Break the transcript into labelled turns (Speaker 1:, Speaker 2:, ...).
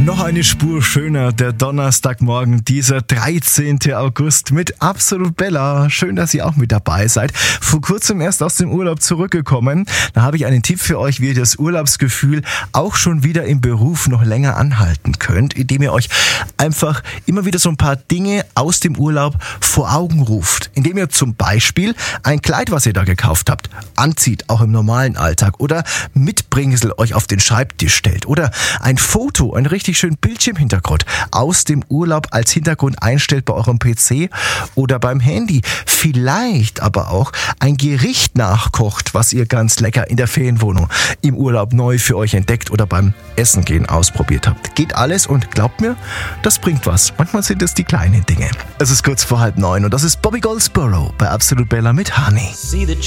Speaker 1: Noch eine Spur schöner, der Donnerstagmorgen, dieser 13. August mit Absolut Bella. Schön, dass ihr auch mit dabei seid. Vor kurzem erst aus dem Urlaub zurückgekommen. Da habe ich einen Tipp für euch, wie ihr das Urlaubsgefühl auch schon wieder im Beruf noch länger anhalten könnt, indem ihr euch einfach immer wieder so ein paar Dinge aus dem Urlaub vor Augen ruft. Indem ihr zum Beispiel ein Kleid, was ihr da gekauft habt, anzieht, auch im normalen Alltag, oder Mitbringsel euch auf den Schreibtisch stellt oder ein Foto, ein richtig schönen Bildschirmhintergrund aus dem Urlaub als Hintergrund einstellt bei eurem PC oder beim Handy. Vielleicht aber auch ein Gericht nachkocht, was ihr ganz lecker in der Ferienwohnung im Urlaub neu für euch entdeckt oder beim Essen gehen ausprobiert habt. Geht alles und glaubt mir, das bringt was. Manchmal sind es die kleinen Dinge. Es ist kurz vor 8:30 und das ist Bobby Goldsboro bei Absolut Bella mit Honey.